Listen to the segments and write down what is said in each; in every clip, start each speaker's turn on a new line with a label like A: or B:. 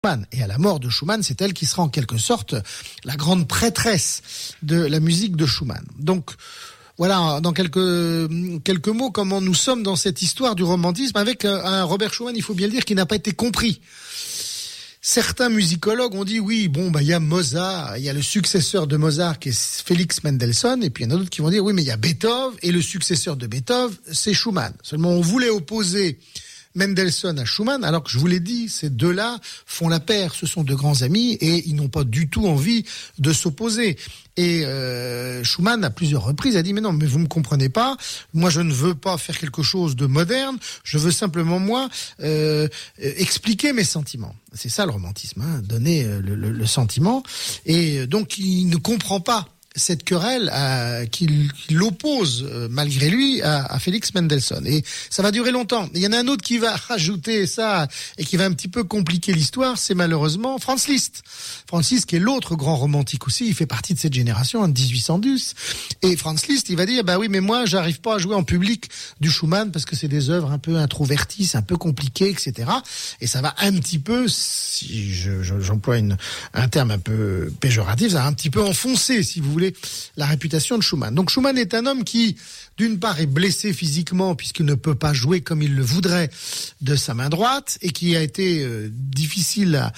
A: Schumann. Et à la mort de Schumann, c'est elle qui sera en quelque sorte la grande prêtresse de la musique de Schumann. Donc, voilà, dans quelques mots, comment nous sommes dans cette histoire du romantisme avec un Robert Schumann, il faut bien le dire, qui n'a pas été compris. Certains musicologues ont dit oui, il y a Mozart, il y a le successeur de Mozart qui est Félix Mendelssohn, et puis il y en a d'autres qui vont dire oui, mais il y a Beethoven, et le successeur de Beethoven, c'est Schumann. Seulement, on voulait opposer Mendelssohn à Schumann, alors que je vous l'ai dit, ces deux-là font la paire, ce sont de grands amis, et ils n'ont pas du tout envie de s'opposer. Et Schumann, à plusieurs reprises, a dit « Mais non, mais vous me comprenez pas, moi je ne veux pas faire quelque chose de moderne, je veux simplement, moi, expliquer mes sentiments. » C'est ça le romantisme, donner le sentiment. Et donc, il ne comprend pas cette querelle qui l'oppose malgré lui à Félix Mendelssohn. Et ça va durer longtemps. Il y en a un autre qui va rajouter ça et qui va un petit peu compliquer l'histoire, c'est malheureusement Franz Liszt. Franz Liszt qui est l'autre grand romantique aussi, il fait partie de cette génération, de 1810. Et Franz Liszt, il va dire, oui, mais moi, j'arrive pas à jouer en public du Schumann parce que c'est des œuvres un peu introverties, c'est un peu compliqué, etc. Et ça va un petit peu, si j'emploie un terme un peu péjoratif, ça va un petit peu enfoncer, si vous voulez, la réputation de Schumann. Donc Schumann est un homme qui, d'une part, est blessé physiquement puisqu'il ne peut pas jouer comme il le voudrait de sa main droite et qui a été difficile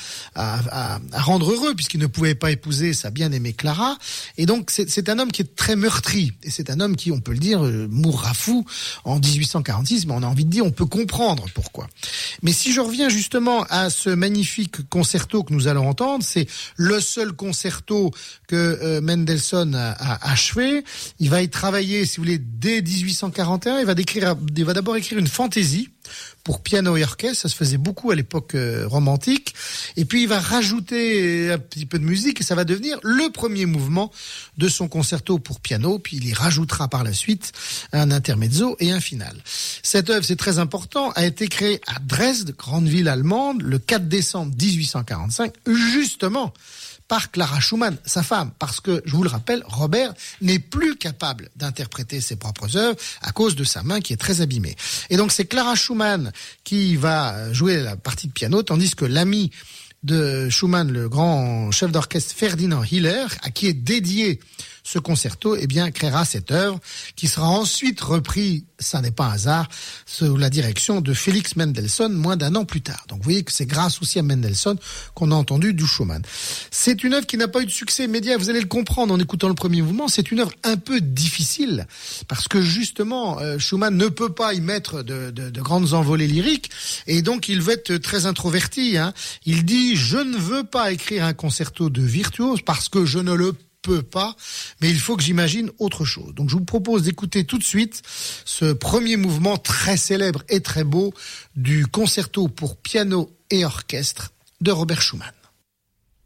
A: à rendre heureux puisqu'il ne pouvait pas épouser sa bien-aimée Clara. Et donc c'est un homme qui est très meurtri et c'est un homme qui, on peut le dire, mourra fou en 1846, mais on a envie de dire, on peut comprendre pourquoi. Mais si je reviens justement à ce magnifique concerto que nous allons entendre, c'est le seul concerto que Mendelssohn a achevé. Il va y travailler, si vous voulez, dès 1841. Il va d'abord écrire une fantaisie pour piano et orchestre. Ça se faisait beaucoup à l'époque romantique. Et puis il va rajouter un petit peu de musique et ça va devenir le premier mouvement de son concerto pour piano. Puis il y rajoutera par la suite un intermezzo et un final. Cette œuvre, c'est très important, a été créée à Dresde, grande ville allemande, le 4 décembre 1845, justement par Clara Schumann, sa femme, parce que, je vous le rappelle, Robert n'est plus capable d'interpréter ses propres œuvres à cause de sa main qui est très abîmée. Et donc c'est Clara Schumann qui va jouer la partie de piano, tandis que l'ami de Schumann, le grand chef d'orchestre Ferdinand Hiller, à qui est dédié ce concerto, créera cette œuvre qui sera ensuite repris, ça n'est pas un hasard, sous la direction de Félix Mendelssohn moins d'un an plus tard. Donc vous voyez que c'est grâce aussi à Mendelssohn qu'on a entendu du Schumann. C'est une œuvre qui n'a pas eu de succès immédiat, vous allez le comprendre en écoutant le premier mouvement, c'est une œuvre un peu difficile, parce que justement, Schumann ne peut pas y mettre de grandes envolées lyriques, et donc il veut être très introverti. Il dit « Je ne veux pas écrire un concerto de virtuose parce que je ne le peux pas, mais il faut que j'imagine autre chose. » Donc je vous propose d'écouter tout de suite ce premier mouvement très célèbre et très beau du concerto pour piano et orchestre de Robert Schumann.